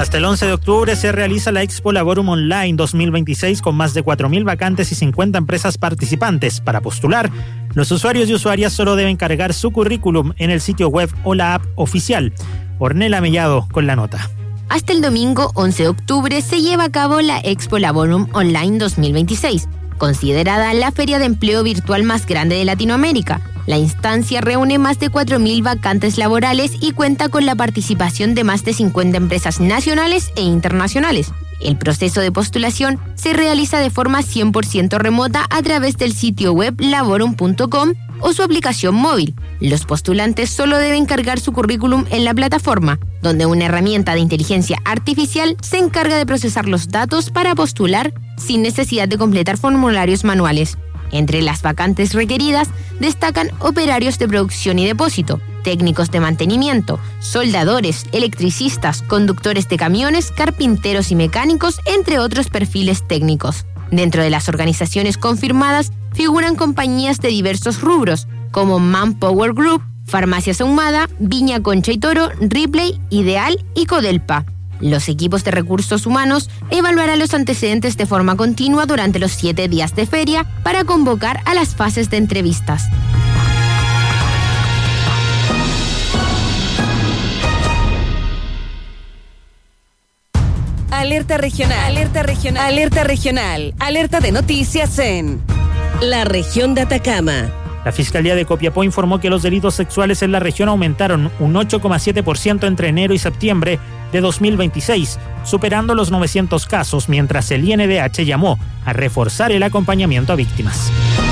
Hasta el 11 de octubre se realiza la Expo Laborum Online 2026 con más de 4.000 vacantes y 50 empresas participantes. Para postular, los usuarios y usuarias solo deben cargar su currículum en el sitio web o la app oficial. Ornella Mellado con la nota. Hasta el domingo 11 de octubre se lleva a cabo la Expo Laborum Online 2026, considerada la feria de empleo virtual más grande de Latinoamérica. La instancia reúne más de 4.000 vacantes laborales y cuenta con la participación de más de 50 empresas nacionales e internacionales. El proceso de postulación se realiza de forma 100% remota a través del sitio web laborum.com o su aplicación móvil. Los postulantes solo deben cargar su currículum en la plataforma, donde una herramienta de inteligencia artificial se encarga de procesar los datos para postular sin necesidad de completar formularios manuales. Entre las vacantes requeridas destacan operarios de producción y depósito, técnicos de mantenimiento, soldadores, electricistas, conductores de camiones, carpinteros y mecánicos, entre otros perfiles técnicos. Dentro de las organizaciones confirmadas figuran compañías de diversos rubros, como Manpower Group, Farmacias Ahumada, Viña Concha y Toro, Ripley, Ideal y Codelpa. Los equipos de recursos humanos evaluarán los antecedentes de forma continua durante los 7 días de feria para convocar a las fases de entrevistas. Alerta regional, alerta regional, alerta regional, alerta de noticias en la región de Atacama. La Fiscalía de Copiapó informó que los delitos sexuales en la región aumentaron un 8,7% entre enero y septiembre de 2026, superando los 900 casos, mientras el INDH llamó a reforzar el acompañamiento a víctimas.